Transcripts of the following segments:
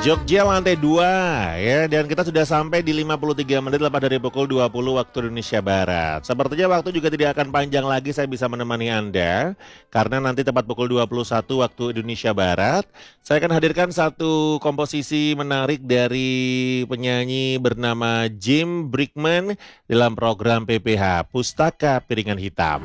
Jogja lantai 2 ya, dan kita sudah sampai di 53 menit lepas dari pukul 20 waktu Indonesia Barat. Sepertinya waktu juga tidak akan panjang lagi saya bisa menemani Anda, karena nanti tepat pukul 21 waktu Indonesia Barat saya akan hadirkan satu komposisi menarik dari penyanyi bernama Jim Brickman dalam program PPH Pustaka Piringan Hitam.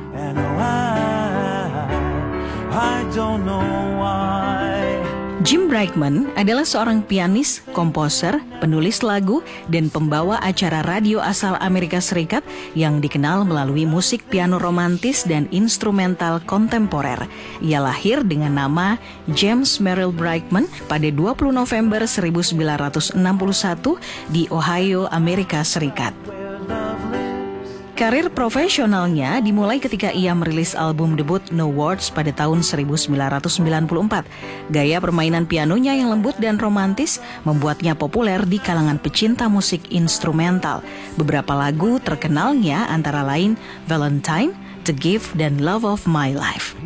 I don't know why. Jim Brickman adalah seorang pianis, komposer, penulis lagu, dan pembawa acara radio asal Amerika Serikat yang dikenal melalui musik piano romantis dan instrumental kontemporer. Ia lahir dengan nama James Merrill Brickman pada 20 November 1961 di Ohio, Amerika Serikat. Karir profesionalnya dimulai ketika ia merilis album debut No Words pada tahun 1994. Gaya permainan pianonya yang lembut dan romantis membuatnya populer di kalangan pecinta musik instrumental. Beberapa lagu terkenalnya antara lain Valentine, The Gift, dan Love of My Life.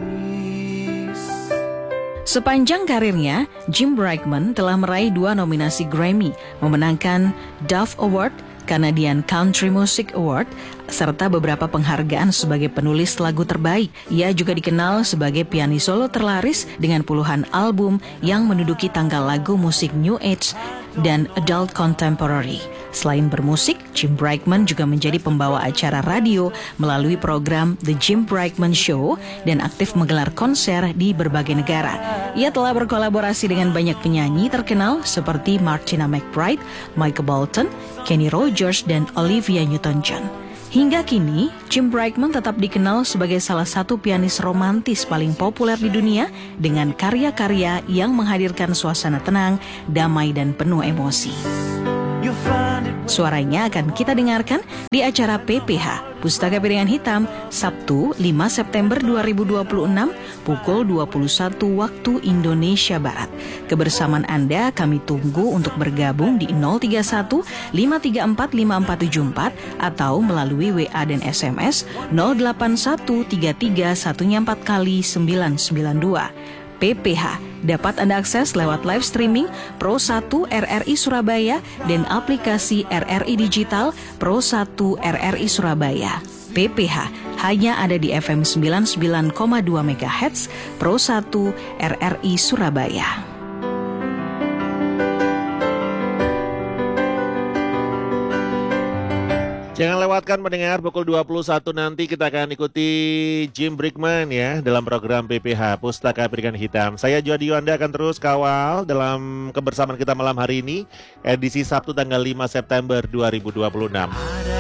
Sepanjang karirnya, Jim Brickman telah meraih 2 nominasi Grammy, memenangkan Dove Award, Canadian Country Music Award, serta beberapa penghargaan sebagai penulis lagu terbaik. Ia juga dikenal sebagai pianis solo terlaris dengan puluhan album yang menduduki tangga lagu musik New Age dan Adult Contemporary. Selain bermusik, Jim Brickman juga menjadi pembawa acara radio melalui program The Jim Brickman Show dan aktif menggelar konser di berbagai negara. Ia telah berkolaborasi dengan banyak penyanyi terkenal seperti Martina McBride, Michael Bolton, Kenny Rogers, dan Olivia Newton-John. Hingga kini, Jim Brickman tetap dikenal sebagai salah satu pianis romantis paling populer di dunia dengan karya-karya yang menghadirkan suasana tenang, damai, dan penuh emosi. Suaranya akan kita dengarkan di acara PPH Pustaka Piringan Hitam Sabtu 5 September 2026 pukul 21 waktu Indonesia Barat. Kebersamaan Anda kami tunggu untuk bergabung di 031 534 5474 atau melalui WA dan SMS 08133 144 kali 992. PPH dapat Anda akses lewat live streaming Pro 1 RRI Surabaya dan aplikasi RRI Digital Pro 1 RRI Surabaya. PPH hanya ada di FM 99,2 MHz Pro 1 RRI Surabaya. Jangan lewatkan mendengar pukul 21 nanti kita akan ikuti Jim Brickman ya dalam program PPH Pustaka Piringan Hitam. Saya Jody Anda akan terus kawal dalam kebersamaan kita malam hari ini edisi Sabtu tanggal 5 September 2026.